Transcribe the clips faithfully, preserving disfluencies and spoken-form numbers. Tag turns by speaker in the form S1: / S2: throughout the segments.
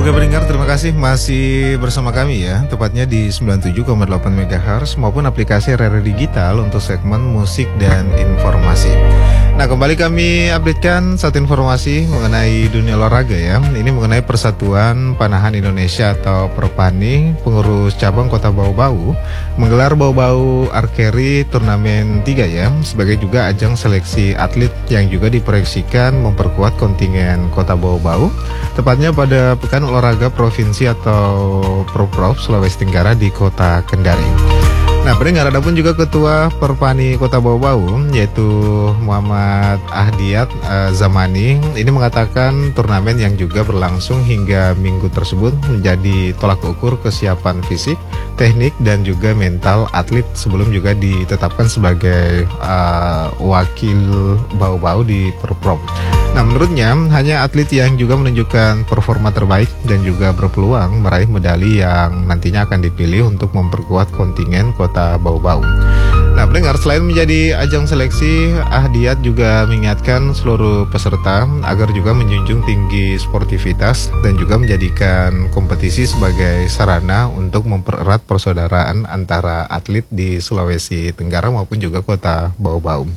S1: Oke pendengar, terima kasih masih bersama kami ya, tepatnya di sembilan puluh tujuh koma delapan megahertz maupun aplikasi R R Digital untuk segmen musik dan informasi. Nah, kembali kami updatekan satu informasi mengenai dunia olahraga ya. Ini mengenai Persatuan Panahan Indonesia atau Perpani, pengurus cabang Kota Bau-Bau menggelar Bau-Bau Archery Turnamen tiga ya, sebagai juga ajang seleksi atlet yang juga diproyeksikan memperkuat kontingen Kota Bau-Bau, tepatnya pada Pekan Olahraga Provinsi atau Proprov Sulawesi Tenggara di Kota Kendari. Nah, pendengar, ada pun juga Ketua Perpani Kota Bau-Bau yaitu Muhammad Ahdiat uh, Zamani ini mengatakan turnamen yang juga berlangsung hingga minggu tersebut menjadi tolak ukur kesiapan fisik, teknik dan juga mental atlet sebelum juga ditetapkan sebagai uh, wakil Bau-Bau di Perprov. Nah, menurutnya hanya atlet yang juga menunjukkan performa terbaik dan juga berpeluang meraih medali yang nantinya akan dipilih untuk memperkuat kontingen Kota Bau-Bau. Nah, pendengar, selain menjadi ajang seleksi, Ahdiat juga mengingatkan seluruh peserta agar juga menjunjung tinggi sportivitas dan juga menjadikan kompetisi sebagai sarana untuk mempererat persaudaraan antara atlet di Sulawesi Tenggara maupun juga Kota Bau-Bau.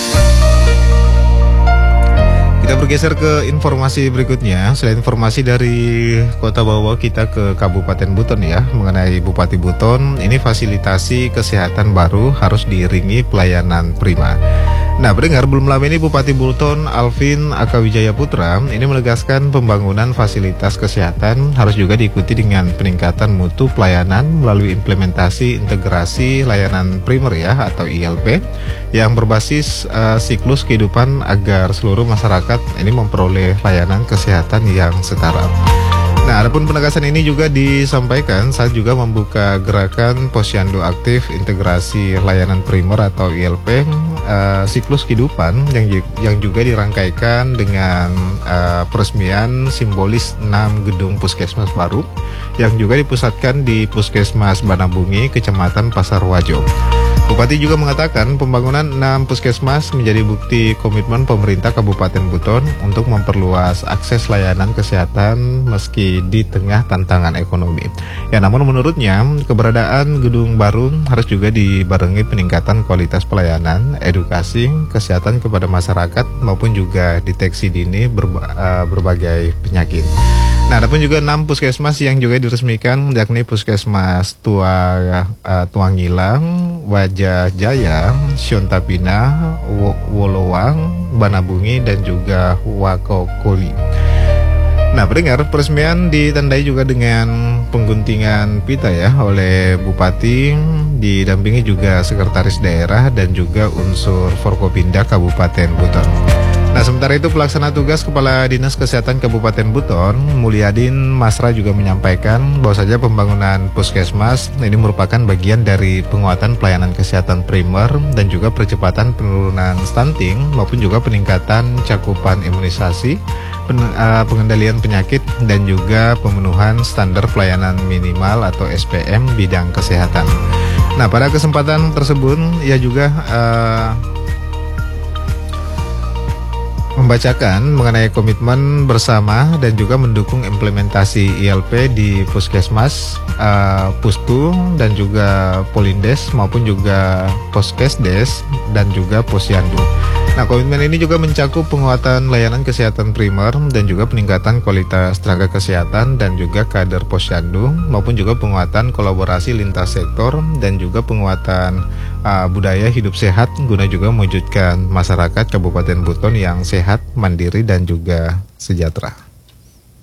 S1: Kita bergeser ke informasi berikutnya. Selain informasi dari Kota Bau-Bau, kita ke Kabupaten Buton ya, mengenai Bupati Buton. Ini fasilitasi kesehatan baru harus diiringi pelayanan prima. Nah, pendengar, belum lama ini Bupati Buton Alvin Akawijaya Putra ini menegaskan pembangunan fasilitas kesehatan harus juga diikuti dengan peningkatan mutu pelayanan melalui implementasi integrasi layanan primer ya atau I L P yang berbasis uh, siklus kehidupan agar seluruh masyarakat ini memperoleh layanan kesehatan yang setara. Nah, adapun penegasan ini juga disampaikan saat juga membuka gerakan Posyandu Aktif Integrasi Layanan Primer atau I L P uh, siklus kehidupan yang yang juga dirangkaikan dengan uh, peresmian simbolis enam gedung puskesmas baru yang juga dipusatkan di Puskesmas Banabungi, Kecamatan Pasar Wajo. Bupati juga mengatakan pembangunan enam puskesmas menjadi bukti komitmen pemerintah Kabupaten Buton untuk memperluas akses layanan kesehatan meski di tengah tantangan ekonomi. Ya, namun menurutnya keberadaan gedung baru harus juga dibarengi peningkatan kualitas pelayanan, edukasi, kesehatan kepada masyarakat maupun juga deteksi dini berba- uh, berbagai penyakit. Nah, ada pun juga enam puskesmas yang juga diresmikan, yakni Puskesmas Tua uh, Tuangilang, Wajah Jaya, Siontapina, Wolowang, Banabungi dan juga Wakokoli. Nah, pendengar, peresmian ditandai juga dengan pengguntingan pita ya oleh Bupati, didampingi juga Sekretaris Daerah dan juga unsur Forkopimda Kabupaten Buton. Nah, sementara itu pelaksana tugas Kepala Dinas Kesehatan Kabupaten Buton, Mulyadin Masra juga menyampaikan bahwa saja pembangunan puskesmas ini merupakan bagian dari penguatan pelayanan kesehatan primer dan juga percepatan penurunan stunting maupun juga peningkatan cakupan imunisasi, pen, uh, pengendalian penyakit dan juga pemenuhan standar pelayanan minimal atau S P M bidang kesehatan. Nah, pada kesempatan tersebut ia juga uh, membacakan mengenai komitmen bersama dan juga mendukung implementasi I L P di Puskesmas, uh, Pustu dan juga Polindes maupun juga Poskesdes dan juga Posyandu. Nah, komitmen ini juga mencakup penguatan layanan kesehatan primer dan juga peningkatan kualitas tenaga kesehatan dan juga kader Posyandu maupun juga penguatan kolaborasi lintas sektor dan juga penguatan uh, budaya hidup sehat guna juga mewujudkan masyarakat Kabupaten Buton yang sehat, mandiri dan juga sejahtera.